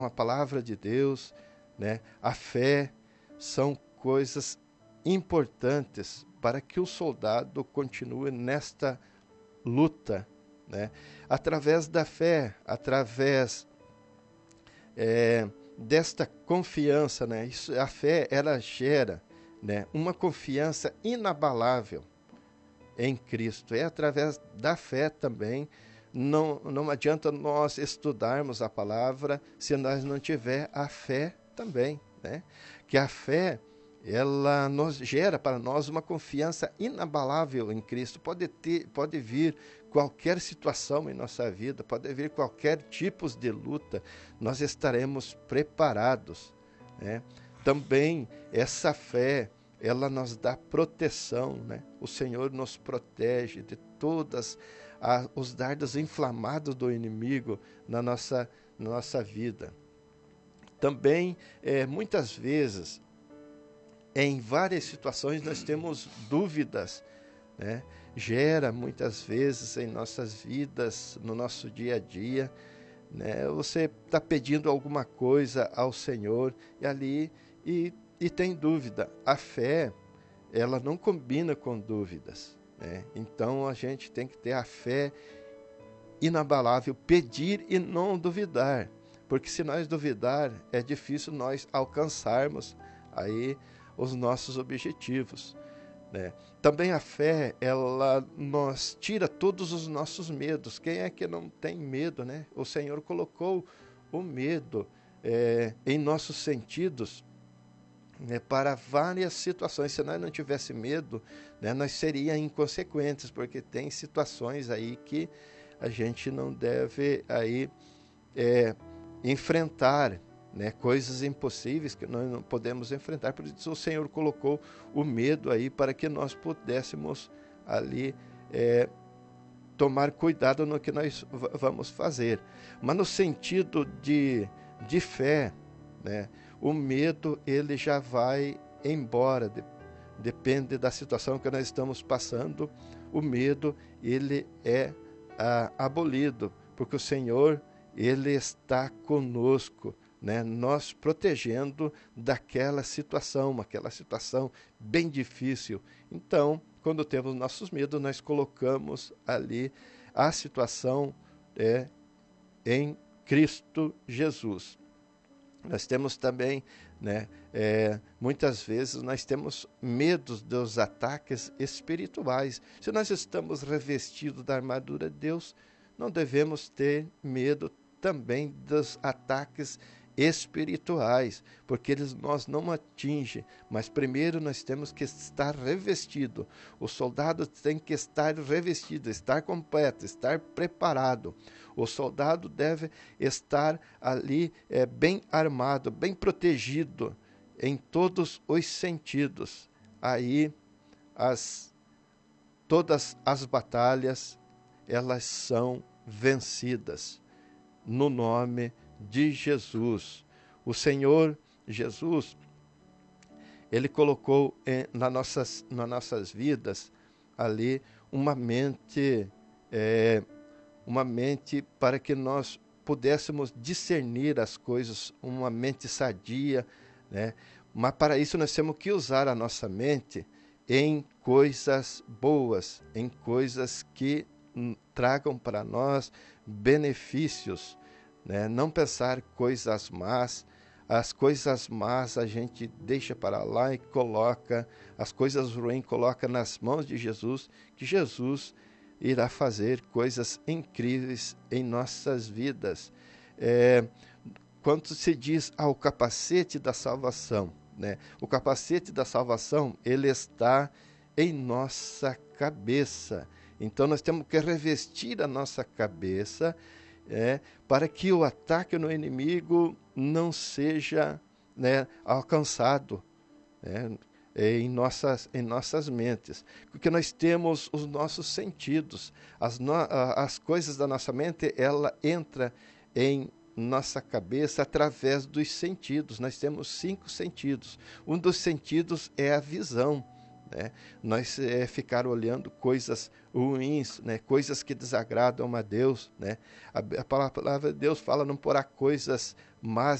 a palavra de Deus, né? A fé são coisas importantes para que o soldado continue nesta luta, né? Através da fé, através desta confiança, né? A fé, ela gera, né, uma confiança inabalável em Cristo. É através da fé também. Não adianta nós estudarmos a palavra se nós não tiver a fé também, né? Que a fé, ela nos gera para nós uma confiança inabalável em Cristo. Pode vir qualquer situação em nossa vida, pode vir qualquer tipo de luta, nós estaremos preparados, né? Também essa fé, ela nos dá proteção, né? O Senhor nos protege de todas os dardos inflamados do inimigo na nossa vida. Também, muitas vezes, em várias situações, nós temos dúvidas, né? Gera muitas vezes em nossas vidas, no nosso dia a dia, né? Você está pedindo alguma coisa ao Senhor e tem dúvida. A fé, ela não combina com dúvidas, né? Então a gente tem que ter a fé inabalável, pedir e não duvidar, porque se nós duvidar, é difícil nós alcançarmos aí os nossos objetivos, né? Também a fé, ela nos tira todos os nossos medos. Quem é que não tem medo, né? O Senhor colocou o medo em nossos sentidos, né, para várias situações. Se nós não tivesse medo, né, nós seríamos inconsequentes, porque tem situações aí que a gente não deve aí enfrentar, né, coisas impossíveis que nós não podemos enfrentar. Por isso o Senhor colocou o medo aí para que nós pudéssemos ali tomar cuidado no que nós vamos fazer. Mas no sentido de fé, né, o medo, ele já vai embora, depende da situação que nós estamos passando. O medo, ele é abolido, porque o Senhor, ele está conosco, né, nós protegendo daquela situação bem difícil. Então, quando temos nossos medos, nós colocamos ali a situação em Cristo Jesus. Nós temos também, né, muitas vezes nós temos medos dos ataques espirituais. Se nós estamos revestidos da armadura de Deus, não devemos ter medo também dos ataques espirituais, porque eles nós não atingem, mas primeiro nós temos que estar revestido. O soldado tem que estar revestido, estar completo, estar preparado. O soldado deve estar ali bem armado, bem protegido em todos os sentidos. Aí todas as batalhas, elas são vencidas no nome de Jesus. O Senhor Jesus, ele colocou nas nossas vidas ali uma mente para que nós pudéssemos discernir as coisas, uma mente sadia, né? Mas para isso nós temos que usar a nossa mente em coisas boas, em coisas que tragam para nós benefícios, né? Não pensar coisas más. As coisas más a gente deixa para lá e coloca, as coisas ruins coloca nas mãos de Jesus, que Jesus irá fazer coisas incríveis em nossas vidas. Quando se diz ao capacete da salvação, né? O capacete da salvação, ele está em nossa cabeça. Então nós temos que revestir a nossa cabeça para que o ataque no inimigo não seja, né, alcançado, né, em nossas mentes, porque nós temos os nossos sentidos, as coisas da nossa mente, ela entra em nossa cabeça através dos sentidos. Nós temos 5 sentidos. Um dos sentidos é a visão, né? Nós ficar olhando coisas ruins, né? Coisas que desagradam a Deus, né? A palavra de Deus fala não porá coisas más